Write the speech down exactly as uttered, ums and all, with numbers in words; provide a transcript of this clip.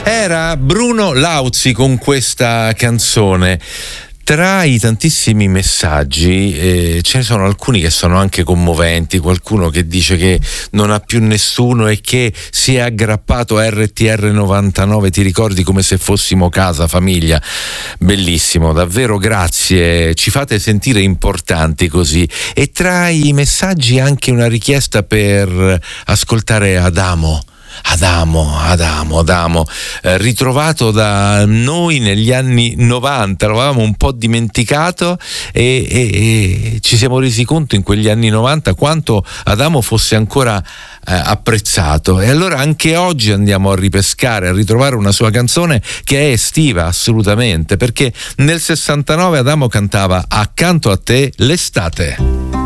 Era Bruno Lauzi con questa canzone. Tra i tantissimi messaggi eh, ce ne sono alcuni che sono anche commoventi, qualcuno che dice che non ha più nessuno e che si è aggrappato a R T R novantanove, ti ricordi come se fossimo casa, famiglia. Bellissimo, davvero grazie, ci fate sentire importanti così. E tra i messaggi anche una richiesta per ascoltare Adamo. Adamo, Adamo, Adamo, eh, ritrovato da noi negli anni novanta, lo avevamo un po' dimenticato e, e, e ci siamo resi conto in quegli anni novanta quanto Adamo fosse ancora eh, apprezzato, e allora anche oggi andiamo a ripescare, a ritrovare una sua canzone che è estiva assolutamente, perché nel sessantanove Adamo cantava Accanto a te l'estate.